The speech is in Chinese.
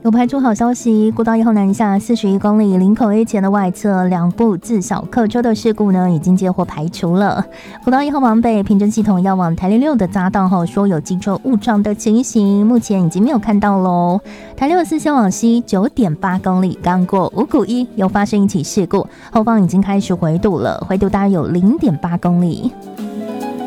有排除好消息，国道1号南下41公里林口 A 前的外侧2部自小客车的事故呢，已经接获排除了。国道1号往北平镇系统要往台六6的匝道后，说有机车误撞的情形，目前已经没有看到喽。台64线往西 9.8 公里，刚过五股一又发生一起事故，后方已经开始回堵了，回堵大约有0.8公里。